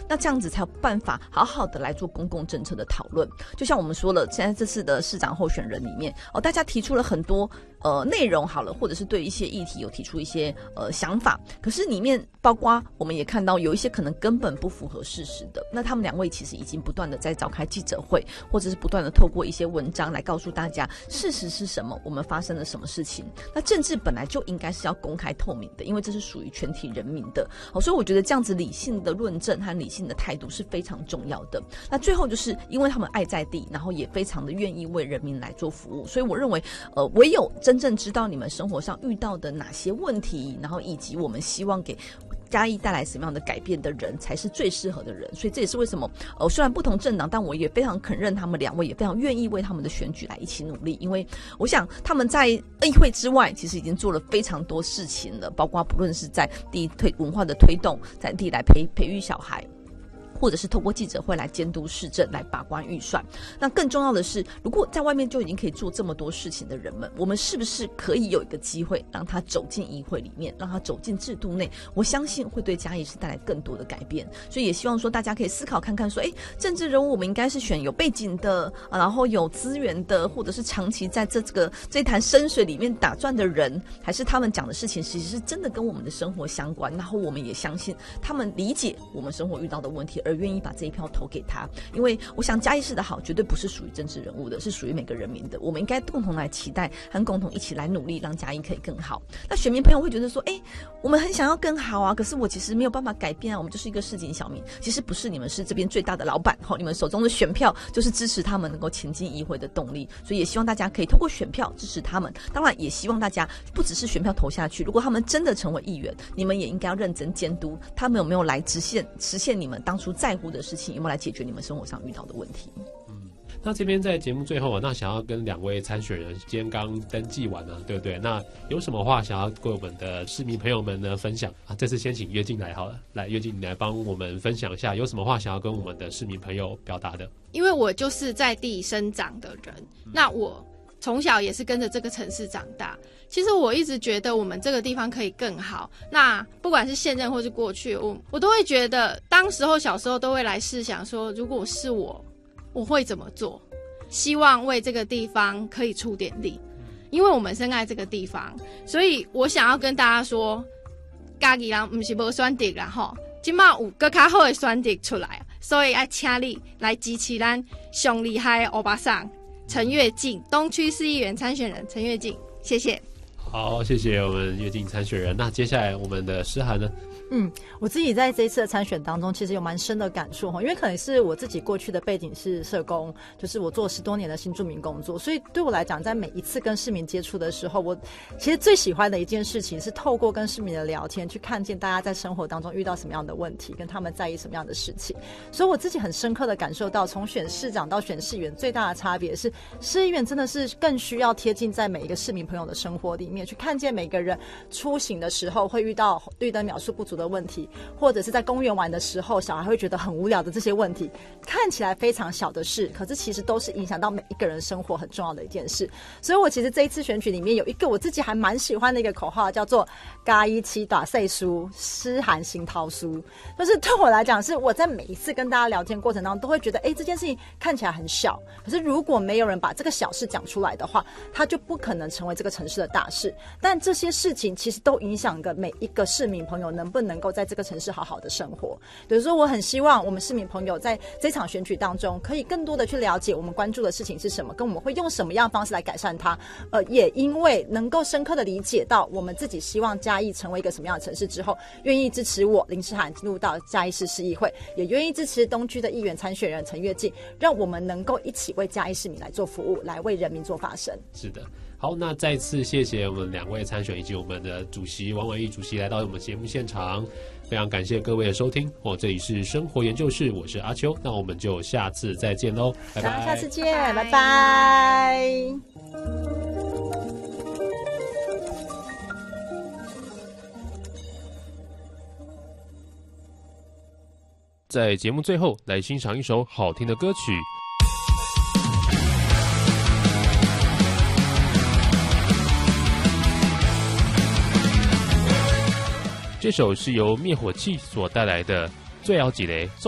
那这样子才有办法好好的来做公共政策的讨论。就像我们说了，现在这次的市长候选人里面大家提出了很多内容好了，或者是对一些议题有提出一些想法，可是里面包括我们也看到有一些可能根本不符合事实的，那他们两位其实已经不断的在召开记者会，或者是不断的透过一些文章来告诉大家事实是什么，我们发生了什么事情。那政治本来就应该是要公开透明的，因为这是属于全体人民的，所以我觉得这样子理性的论证和理性的态度是非常重要的。那最后就是因为他们爱在地，然后也非常的愿意为人民来做服务，所以我认为唯有真正知道你们生活上遇到的哪些问题，然后以及我们希望给嘉义带来什么样的改变的人才是最适合的人。所以这也是为什么虽然不同政党，但我也非常肯认他们两位也非常愿意为他们的选举来一起努力，因为我想他们在议会之外其实已经做了非常多事情了，包括不论是在地文化的推动，在地来培育小孩，或者是透过记者会来监督市政，来把关预算。那更重要的是，如果在外面就已经可以做这么多事情的人们，我们是不是可以有一个机会让他走进议会里面，让他走进制度内，我相信会对嘉义市带来更多的改变。所以也希望说大家可以思考看看说，政治人物我们应该是选有背景的，然后有资源的，或者是长期在这潭深水里面打转的人，还是他们讲的事情其实是真的跟我们的生活相关，然后我们也相信他们理解我们生活遇到的问题，而愿意把这一票投给他。因为我想嘉义市的好绝对不是属于政治人物的，是属于每个人民的，我们应该共同来期待和共同一起来努力，让嘉义可以更好。那选民朋友会觉得说，我们很想要更好啊，可是我其实没有办法改变啊，我们就是一个市井小民。其实不是，你们是这边最大的老板，你们手中的选票就是支持他们能够前进议会的动力。所以也希望大家可以透过选票支持他们，当然也希望大家不只是选票投下去，如果他们真的成为议员，你们也应该要认真监督他们有没有来实现你们当初在乎的事情，有没有来解决你们生活上遇到的问题。 那这边在节目最后那想要跟两位参选人今天刚登记完对不对？那有什么话想要跟我们的市民朋友们呢分享这次先请约进来好了，来约进你来帮我们分享一下，有什么话想要跟我们的市民朋友表达的？ 因为我就是在地生长的人，那我从小也是跟着这个城市长大。其实我一直觉得我们这个地方可以更好，那不管是现任或是过去，我都会觉得当时候小时候都会来试想说，如果是我会怎么做，希望为这个地方可以出点力。因为我们深爱这个地方，所以我想要跟大家说，嘉义人不是没选择啦吼，现在有更较好的选择出来，所以要请你来支持咱上厉害的欧巴桑陈跃进，东区市议员参选人陈跃进，谢谢。 好，谢谢我们跃进参选人。那接下来我们的诗涵呢？ 我自己在这一次的参选当中，其实有蛮深的感触，因为可能是我自己过去的背景是社工，就是我做10多年的新住民工作，所以对我来讲，在每一次跟市民接触的时候，我其实最喜欢的一件事情是透过跟市民的聊天，去看见大家在生活当中遇到什么样的问题，跟他们在意什么样的事情。所以我自己很深刻的感受到，从选市长到选市议员，最大的差别是市议员真的是更需要贴近在每一个市民朋友的生活里面，去看见每个人出行的时候会遇到绿灯秒数不足的问题，或者是在公园玩的时候小孩会觉得很无聊的这些问题，看起来非常小的事，可是其实都是影响到每一个人生活很重要的一件事。所以我其实这一次选举里面有一个我自己还蛮喜欢的一个口号，叫做嘉义市大细事，诗涵行桃书。就是对我来讲，是我在每一次跟大家聊天过程当中都会觉得这件事情看起来很小，可是如果没有人把这个小事讲出来的话，它就不可能成为这个城市的大事。但这些事情其实都影响着每一个市民朋友能不能够在这个城市好好的生活。比如说我很希望我们市民朋友在这场选举当中可以更多的去了解我们关注的事情是什么，跟我们会用什么样的方式来改善它，也因为能够深刻的理解到我们自己希望嘉义成为一个什么样的城市之后，愿意支持我林诗涵进入到嘉义市市议会，也愿意支持东区的议员参选人陈跃进，让我们能够一起为嘉义市民来做服务，来为人民做发声。 是的，好，那再次谢谢我们两位参选以及我们的主席王婉玉主席来到我们节目现场，非常感谢各位的收听这里是生活研究室，我是阿秋，那我们就下次再见喽，拜拜， 下次见，拜拜。 在节目最后来欣赏一首好听的歌曲，这首是由灭火器所带来的《最后一个》。